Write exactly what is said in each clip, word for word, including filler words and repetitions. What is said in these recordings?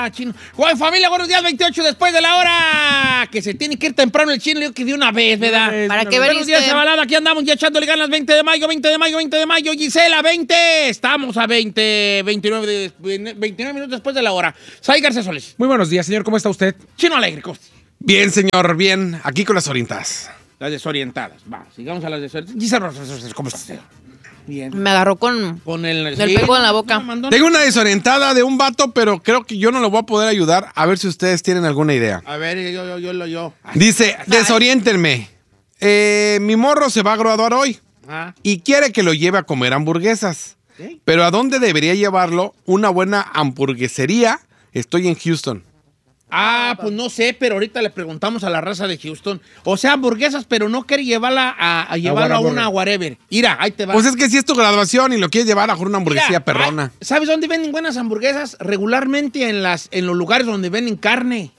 va, Chino. Güey, familia, buenos días, veintiocho después de la hora. Que se tiene que ir temprano el Chino, yo que de una vez, ¿verdad? ¿Para qué Buenos veniste? días, chavalada, aquí andamos ya echándole ganas. veinte de mayo, veinte de mayo, veinte de mayo. Gisela, veinte. Estamos a veinte, veintinueve, de, veintinueve minutos después de la hora. Sai García Solís. Muy buenos días, señor. ¿Cómo está usted? Chino Alegre, ¿cómo estás? Bien, señor, bien. Aquí con las orientadas. Las desorientadas. Va, sigamos a las desorientadas. Gisela, ¿cómo estás? Bien. Me agarró con, Con el, el pego en la boca. Tengo una desorientada de un vato, pero creo que yo no lo voy a poder ayudar. A ver si ustedes tienen alguna idea. A ver, yo, yo, yo, yo. yo. Dice, desoriéntenme. Eh, mi morro se va a graduar hoy Ah. y quiere que lo lleve a comer hamburguesas. ¿Sí? Pero ¿a dónde debería llevarlo? Una buena hamburguesería. Estoy en Houston. Ah, pues no sé, pero ahorita le preguntamos a la raza de Houston. O sea, hamburguesas, pero no quiere llevarla a, a llevarla a una whatever. Mira, ahí te va. Pues es que si es tu graduación y lo quieres llevar a una hamburguesía Mira, perrona. ay, ¿sabes dónde venden buenas hamburguesas? Regularmente en, las, en los lugares donde venden carne.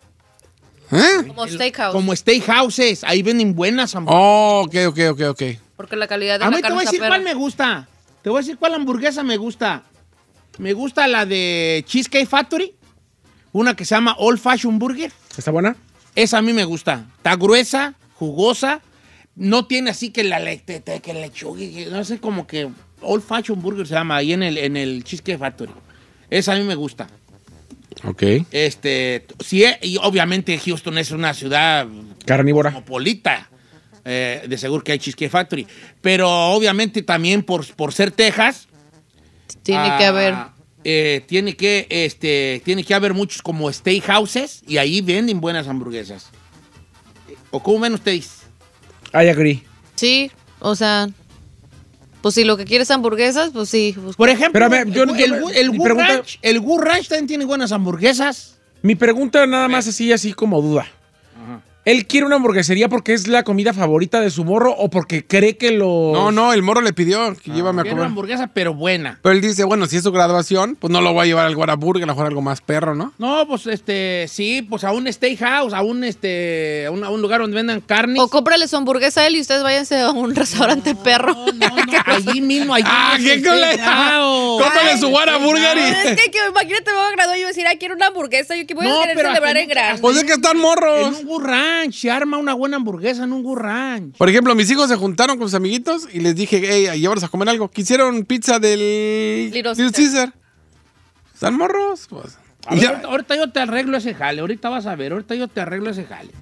¿Eh? Como steakhouse. Como steakhouses. Ahí venden buenas hamburguesas. Oh, ok, ok, ok, ok. Porque la calidad de a la mí te carne voy a está decir perra. cuál me gusta. Te voy a decir cuál hamburguesa me gusta. Me gusta la de Cheesecake Factory. Una que se llama Old Fashion Burger. ¿Está buena? Esa a mí me gusta. Está gruesa, jugosa. No tiene así que la le- te- te- que lechuga. que- No sé, como que Old Fashion Burger se llama ahí en el, en el Cheesecake Factory. Esa a mí me gusta. Ok. Este, sí, y obviamente Houston es una ciudad Carnívora. cosmopolita. Eh, de seguro que hay Cheesecake Factory. Pero obviamente también por, por ser Texas. Tiene ah, que haber. eh, tiene que este tiene que haber muchos como steakhouses y ahí venden buenas hamburguesas. ¿O cómo ven ustedes? I agree. Sí, o sea, pues si lo que quieres hamburguesas, pues sí. Pues, Por ejemplo, Pero a ver, yo- el, yo- el, el mi Gu pregunta- Ranch, el Gu Ranch también tiene buenas hamburguesas. Mi pregunta nada más así, así como duda. ¿Él quiere una hamburguesería porque es la comida favorita de su morro o porque cree que lo... No, no, el morro le pidió que llévame a Quiere una comer. hamburguesa, pero buena. Pero él dice, bueno, si es su graduación, pues no lo voy a llevar al Whataburger, a lo mejor algo más perro, ¿no? No, pues este, sí, pues a un steakhouse, a un este, a un, a un lugar donde vendan carne. o cómprale su hamburguesa a él y ustedes váyanse a un restaurante perro. No, no, no, allí mismo, allí. ¡Ah, en qué ese culero! steakhouse. Cómprale su Whataburger Pero y... es que, que imagínate, me voy a graduar y voy a decir, ah, quiero una hamburguesa. Yo que voy No, a querer pero celebrar hasta en grande. Pues es que están En morros. un Gu Ranch, se arma una buena hamburguesa en un Gu Ranch. Por ejemplo, mis hijos se juntaron con sus amiguitos y les dije, hey, llévalos a comer algo. Quisieron pizza del Little Little Caesar. ¿Están morros? Pues. A Y ver, ya- ahorita, ahorita yo te arreglo ese jale, ahorita vas a ver, ahorita yo te arreglo ese jale.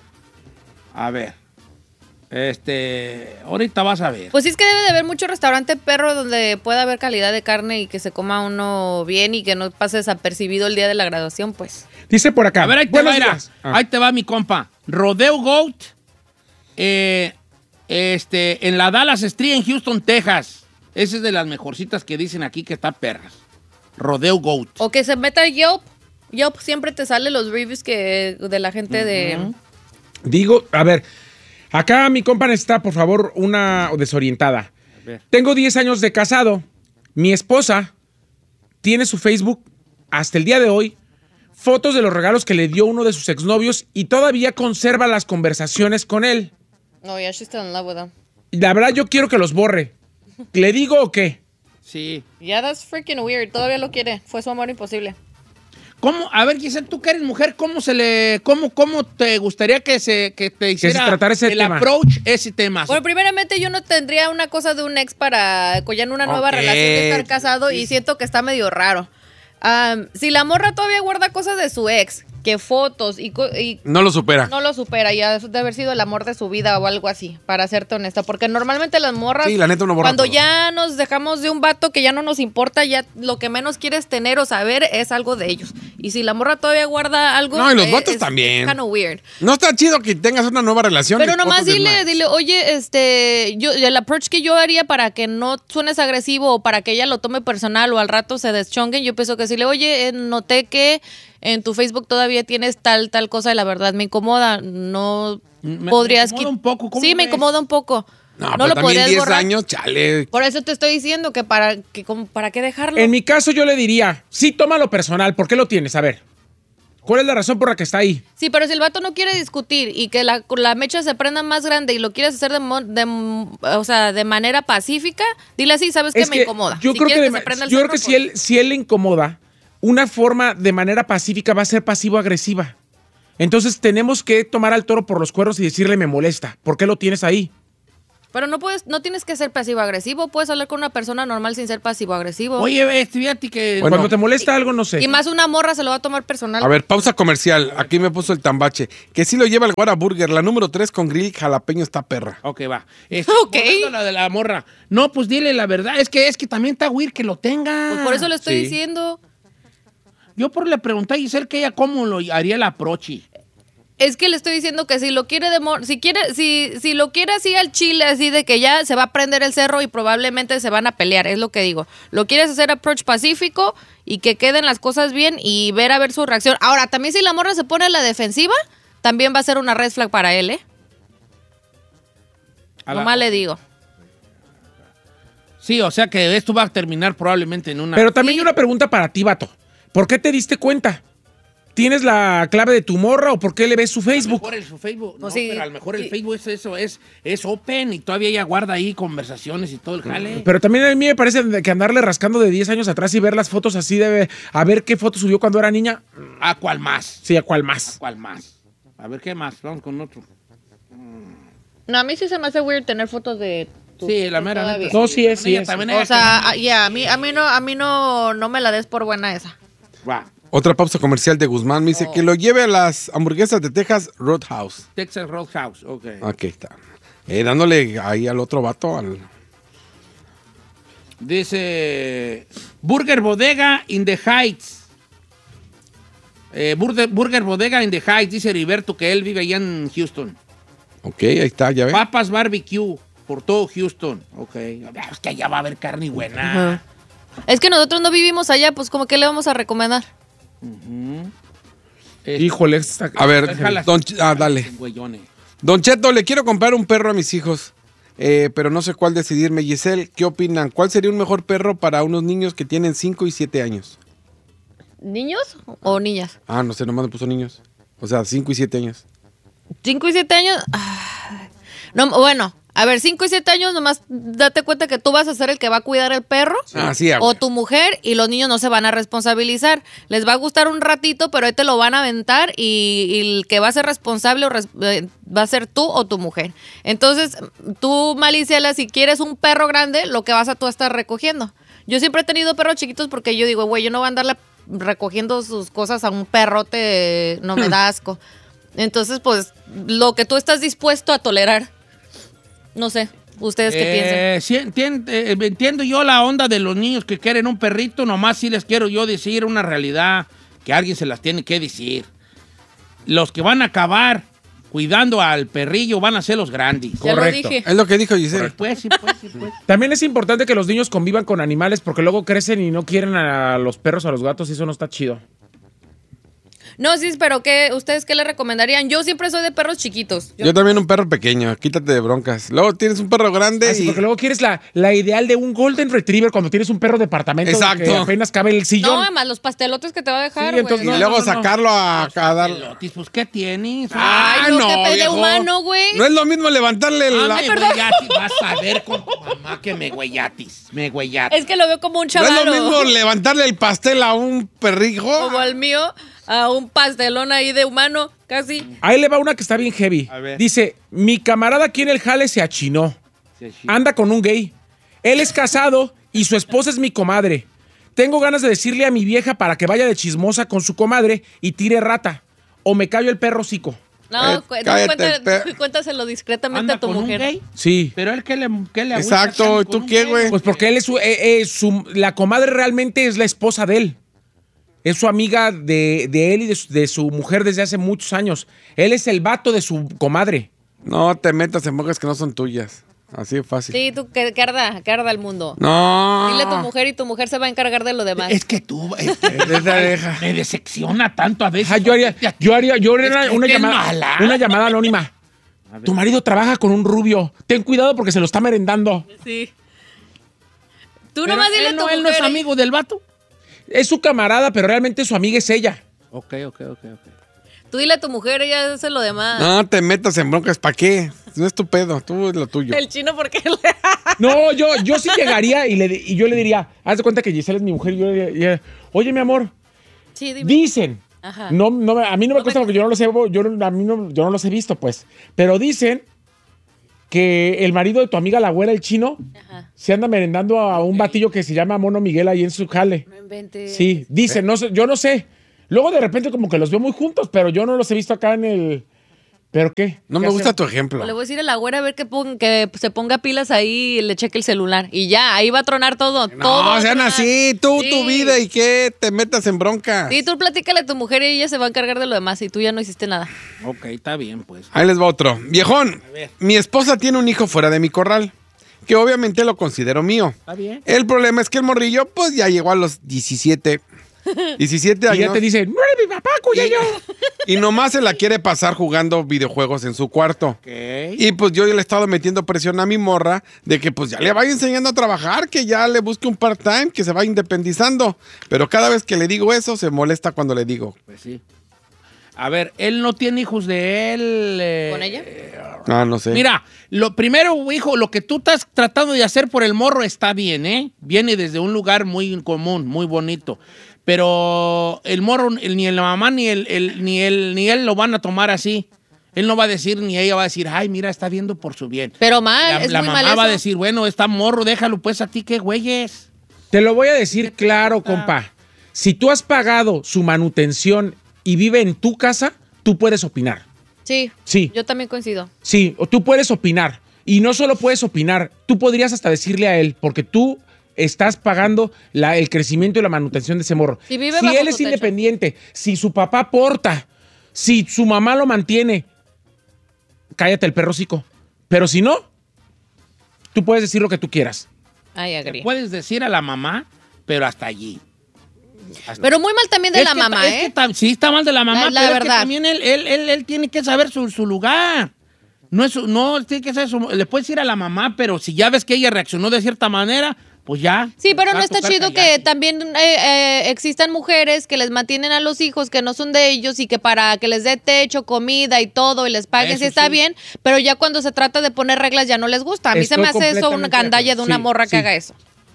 A ver. Este, ahorita vas a ver. Pues sí, es que debe de haber mucho restaurante perro donde pueda haber calidad de carne y que se coma uno bien y que no pase desapercibido el día de la graduación, pues. Dice por acá. A ver, ahí te Buenos va, mira. días. Ah. Ahí te va mi compa. Rodeo Goat. eh, este, en la Dallas Street en Houston, Texas. Esa es de las mejorcitas que dicen aquí que está perras. Rodeo Goat. O que se meta el Yelp. Yelp siempre te sale los reviews que de la gente de... Digo, a ver, acá mi compa necesita, por favor, una desorientada. ver. Tengo diez años de casado. Mi esposa tiene su Facebook hasta el día de hoy fotos de los regalos que le dio uno de sus exnovios y todavía conserva las conversaciones con él. No, yeah, she's still in love with him. Y la verdad, yo quiero que los borre. ¿Le digo o qué? Sí. Yeah, that's freaking weird. Todavía lo quiere. Fue su amor imposible. ¿Cómo? A ver, Giselle, tú que eres mujer, ¿cómo se le, cómo, cómo te gustaría que se, que te hiciera tratara ese el tema. approach ese tema? Bueno, primeramente yo no tendría una cosa de un ex para ya en una nueva Ok. relación de estar casado y siento que está medio raro. Um, si la morra todavía guarda cosas de su ex, que fotos y, co- y No lo supera. no lo supera, ya debe haber sido el amor de su vida o algo así, para serte honesta. Porque normalmente las morras, Sí, la neta uno borra cuando todo. ya nos dejamos de un vato que ya no nos importa, ya lo que menos quieres tener o saber es algo de ellos. Y si la morra todavía guarda algo... No, y los eh, vatos es- también. Es kind of weird. No está chido que tengas una nueva relación. Pero y nomás fotos de dile, más. dile, oye, este, yo, el approach que yo haría para que no suenes agresivo o para que ella lo tome personal o al rato se deschonguen, yo pienso que decirle, oye, eh, noté que en tu Facebook todavía tienes tal, tal cosa y la verdad me incomoda, no Me- podrías... me incomoda quit- un poco, ¿cómo Sí, me ves? incomoda un poco. No, No, pero lo también podrías diez borrar. años, chale. Por eso te estoy diciendo que para, que, como, ¿para qué dejarlo? En mi caso yo le diría, sí, tómalo personal. ¿Por qué lo tienes? A ver, ¿cuál es la razón por la que está ahí? Sí, pero si el vato no quiere discutir y que la, la mecha se prenda más grande y lo quieres hacer de, mo- de, o sea, de manera pacífica, dile así, ¿sabes qué? Es Me que incomoda. Yo Si creo que, quieres de- se prenda el yo creo cerro, que si pues- él, si él le incomoda, una forma de manera pacífica va a ser pasivo-agresiva. Entonces tenemos que tomar al toro por los cuernos y decirle me molesta. ¿Por qué lo tienes ahí? Pero no puedes, no tienes que ser pasivo-agresivo. Puedes hablar con una persona normal sin ser pasivo-agresivo. Oye, este, fíjate que... Bueno, cuando te molesta algo, no sé. Y más una morra se lo va a tomar personal. A ver, pausa comercial. Aquí me puso el tambache. Que sí lo lleva el Guara Burger. La número tres con grill jalapeño está perra. Ok, va. Este, Ok. La de la morra. No, pues dile la verdad. Es que, es que también está weird que lo tenga. Pues por eso le estoy Sí. diciendo. Yo por le pregunté a Giselle que ella cómo lo haría el aprochi. Es que le estoy diciendo que si lo quiere de mor- si quiere, si, si lo quiere así al chile, así de que ya se va a prender el cerro y probablemente se van a pelear, es lo que digo. Lo quieres hacer approach pacífico y que queden las cosas bien y ver a ver su reacción. Ahora, también si la morra se pone a la defensiva, también va a ser una red flag para él, ¿eh? A la- Nomás le digo. Sí, o sea que esto va a terminar probablemente en una... Pero también Sí. hay una pregunta para ti, vato. ¿Por qué te diste cuenta? ¿Tienes la clave de tu morra o por qué le ves su A lo Facebook? mejor el, su Facebook, no, Pues sí, pero a lo mejor el sí. Facebook es eso, es, es open y todavía ella guarda ahí conversaciones y todo el jale. Pero también a mí me parece que andarle rascando de diez años atrás y ver las fotos así de... A ver qué foto subió cuando era niña. ¿A cuál más? Sí, ¿a cuál más? ¿Cuál más? A ver, ¿qué más? Vamos con otro. No, a mí sí se me hace weird tener fotos de tu- Sí, la tu mera todavía. neta. No, sí es, sí Ella es. también, O ella sea, que- ya, a mí, a mí no, a mí no, no me la des por buena esa. Va. Otra pausa comercial de Guzmán. Me dice Oh. que lo lleve a las hamburguesas de Texas Roadhouse. Texas Roadhouse, ok. Aquí está. Eh, dándole ahí al otro vato. Al... Dice Burger Bodega in the Heights. Eh, Burger, Burger Bodega in the Heights, dice Heriberto que él vive allá en Houston. Ok, ahí está, ya ves. Papas Barbecue por todo Houston. Ok. Es que allá va a haber carne buena. Es que nosotros no vivimos allá, pues como que le vamos a recomendar. Este, Híjole, esta- A ver, déjala- don Ch- ah, dale. güeyones. Don Cheto, le quiero comprar un perro a mis hijos, eh, pero no sé cuál decidirme. Giselle, ¿qué opinan? ¿Cuál sería un mejor perro para unos niños que tienen cinco y siete años? ¿Niños o niñas? Ah, no sé, nomás me puso niños. O sea, cinco y siete años. ¿Cinco y siete años? Ay. No, bueno, a ver, cinco y siete años nomás date cuenta que tú vas a ser el que va a cuidar el perro. Ah, sí, O abuela. tu mujer y los niños no se van a responsabilizar. Les va a gustar un ratito, pero ahí te lo van a aventar y, y el que va a ser responsable o res- eh, va a ser tú o tu mujer. Entonces, tú, Maliciela, si quieres un perro grande, lo que vas a tú estar recogiendo. Yo siempre he tenido perros chiquitos porque yo digo, güey, yo no voy a andarle recogiendo sus cosas a un perrote, no me da asco. Entonces, pues, lo que tú estás dispuesto a tolerar. No sé, ¿ustedes qué piensan? Eh, sí, entien- eh, entiendo yo la onda de los niños que quieren un perrito, nomás sí les quiero yo decir una realidad que alguien se las tiene que decir. Los que van a acabar cuidando al perrillo van a ser los grandes. Ya lo correcto. dije. Es lo que dijo Giselle. Pues sí, pues sí, pues. También es importante que los niños convivan con animales porque luego crecen y no quieren a los perros o a los gatos y eso no está chido. No, sí, pero ¿qué, ¿ustedes qué le recomendarían? Yo siempre soy de perros chiquitos. Yo- Yo también un perro pequeño, quítate de broncas. Luego tienes un perro grande Ah, sí, y... porque luego quieres la, la ideal de un Golden Retriever cuando tienes un perro de departamento Exacto. que apenas cabe el sillón. no, además los pastelotes que te va a dejar, Sí, güey. entonces y no, luego no, no. sacarlo a, a dar... Pelotis, pues ¿qué tienes? Ay, Ah, no, no, qué pe- de viejo. humano, güey. No es lo mismo levantarle la... Ah, me güeyatis, vas a ver con tu mamá que me güeyatis, me güeyatis. Es que lo veo como un No chaval. es lo mismo levantarle el pastel a un perrijo. Como al mío, a un pastelón ahí de humano, casi. Ahí le va una que está bien heavy. A ver. Dice, mi camarada aquí en el jale se achinó. Anda con un gay. Él es casado y su esposa es mi comadre. Tengo ganas de decirle a mi vieja para que vaya de chismosa con su comadre y tire rata. O me callo el perro hocico. No, Eh, cu- no, cállate, cuenta- pe- cuéntaselo discretamente ¿Anda a tu con un mujer. gay? Sí. Pero él, ¿qué le, qué le agüita Exacto, que ande ¿y con tú un qué, gay? güey? Pues porque él es su, eh, eh, su- la comadre realmente es la esposa de él. Es su amiga de, de él y de su, de su mujer desde hace muchos años. Él es el vato de su comadre. No te metas en bocas que no son tuyas. Así de fácil. Sí, tú, que, que arda, que arda el mundo. No. Dile a tu mujer y tu mujer se va a encargar de lo demás. Es que tú, es que- Deja, deja. me decepciona tanto a veces. Ajá, yo haría, yo haría, yo haría Es una, que una qué llamada, mala. una llamada anónima. Tu marido trabaja con un rubio. Ten cuidado porque se lo está merendando. Sí. Tú Pero nomás dile a él tu no, él no mujer. es amigo del vato. Es su camarada, pero realmente su amiga es ella. Ok, ok, ok, ok. Tú dile a tu mujer, ella hace lo demás. No te metas en broncas. ¿Para qué? No es tu pedo. Tú es lo tuyo. El chino, porque le... No, yo, yo sí llegaría y, le, y yo le diría, haz de cuenta que Giselle es mi mujer. Y yo le diría, oye, mi amor, Sí, dime. Dicen, Ajá. no, no, a mí no me No consta me- porque yo no los he, yo, no- a mí no, yo no los he visto, pues. Pero dicen que el marido de tu amiga la güera, el chino, Ajá. se anda merendando a un batillo que se llama Mono Miguel ahí en su jale. No inventes. Sí, dicen, no sé, yo no sé. Luego de repente como que los veo muy juntos, pero yo no los he visto acá en el... ¿Pero qué? No ¿Qué me gusta hacen? tu ejemplo. Le voy a decir a la güera a ver que, pon- que se ponga pilas ahí y le cheque el celular. Y ya, ahí va a tronar todo. todo va No, a sean tronar. así, tú, Sí. tu vida y que te metas en bronca. Sí, tú platícale a tu mujer y ella se va a encargar de lo demás y tú ya no hiciste nada. Ok, está bien, pues. Ahí les va otro. Viejón, ver. mi esposa tiene un hijo fuera de mi corral, que obviamente lo considero mío. Está bien. El problema es que el morrillo, pues ya llegó a los diecisiete. diecisiete Y ya años. te dicen, no eres mi papá, cuyayo. Y nomás se la quiere pasar jugando videojuegos en su cuarto. Ok. Y pues yo le he estado metiendo presión a mi morra de que pues ya le vaya enseñando a trabajar, que ya le busque un part-time, que se vaya independizando. Pero cada vez que le digo eso, se molesta cuando le digo. Pues sí. A ver, él no tiene hijos de él. eh, ¿Con ella? Ah, no sé. Mira, lo primero, hijo, lo que tú estás tratando de hacer por el morro está bien, ¿eh? Viene desde un lugar muy común, muy bonito. Pero el morro, el- ni la mamá ni, el, el- ni, él, ni él lo van a tomar así. Él no va a decir, ni ella va a decir, ay, mira, está viendo por su bien. Pero mal, La, es la muy mamá mal va a eso. decir, bueno, está morro, déjalo pues a ti, qué güeyes. Te lo voy a decir claro, compa. Si tú has pagado su manutención y vive en tu casa, tú puedes opinar. Sí, Sí. yo también coincido. Sí, o tú puedes opinar. Y no solo puedes opinar, tú podrías hasta decirle a él, porque tú estás pagando la- el crecimiento y la manutención de ese morro. Si vive si bajo él tu es techo. independiente, si su papá aporta, si su mamá lo mantiene, cállate el perro hocico. Pero si no, tú puedes decir lo que tú quieras. Ay, agree. Puedes decir a la mamá, pero hasta allí. Hasta- Pero muy mal también de Es la que mamá, ta- es que ¿eh? ta- sí, está mal de la mamá, La- la pero es que verdad. también él, él, él, él tiene que saber su, su lugar. No, es, su- no tiene que saber su... Le puedes decir a la mamá, pero si ya ves que ella reaccionó de cierta manera, pues ya. Sí, pero va no a está tocar chido que callarte. también eh, eh, existan mujeres que les mantienen a los hijos que no son de ellos y que para que les dé techo, comida y todo y les paguen, Eso sí está sí. bien, pero ya cuando se trata de poner reglas ya no les gusta. A mí se Estoy me hace eso una completamente de gandalla de acuerdo. una Sí, morra que sí. haga eso.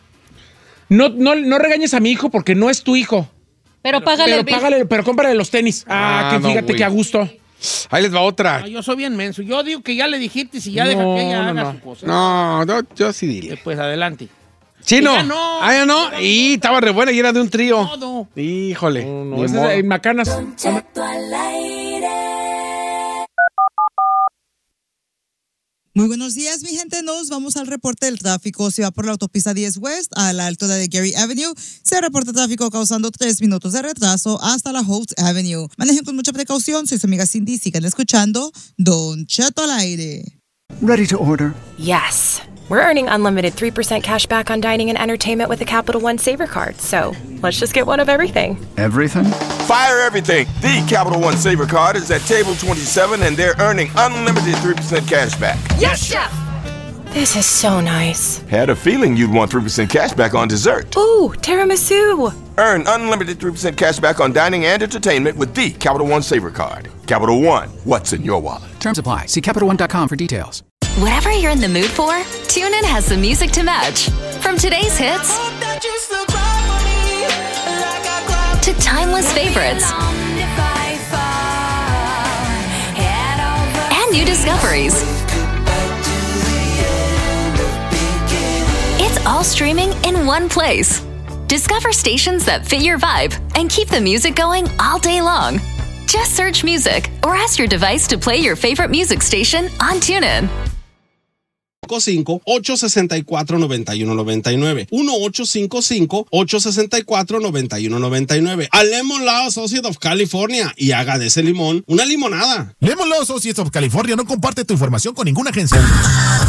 No, no, no regañes a mi hijo porque no es tu hijo. Pero, págale Pero el bill. págale, pero cómprale los tenis. Ah, Ah, que no, fíjate güey. que a gusto. Ahí les va otra. No, yo soy bien menso. Yo digo que ya le dijiste si ya deja No, que ella no, haga no. su cosa. No, no, yo sí diría. Pues adelante. Chino. Ya no. Ah, ya no. Y estaba re buena y era de un trío. Todo. Híjole. No, no, ni ese modo. es en Macanas. Muy buenos días, mi gente. Nos vamos al reporte del tráfico. Si va por la autopista diez West a la altura de Gary Avenue, se reporta tráfico causando tres minutos de retraso hasta la Holt Avenue. Manejen con mucha precaución. Soy su amiga Cindy. Sigan escuchando Don Cheto al aire. Ready to order. Yes. We're earning unlimited three percent cash back on dining and entertainment with the Capital One Saver Card. So let's just get one of everything. Everything? Fire everything. The Capital One Saver Card is at table twenty-seven and they're earning unlimited three percent cash back. Yes, Chef! This is so nice. Had a feeling you'd want three percent cash back on dessert. Ooh, tiramisu! Earn unlimited three percent cash back on dining and entertainment with the Capital One Saver Card. Capital One, what's in your wallet? Terms apply. See Capital One dot com for details. Whatever you're in the mood for, TuneIn has the music to match. From today's hits to timeless favorites and new discoveries. It's all streaming in one place. Discover stations that fit your vibe and keep the music going all day long. Just search music or ask your device to play your favorite music station on TuneIn. cinco ocho seis cuatro nueve uno nueve nueve uno ocho cinco cinco ocho seis cuatro nueve uno nueve nueve a Lemon Law Associates of California y haga de ese limón una limonada. Lemon Law Associates of California no comparte tu información con ninguna agencia.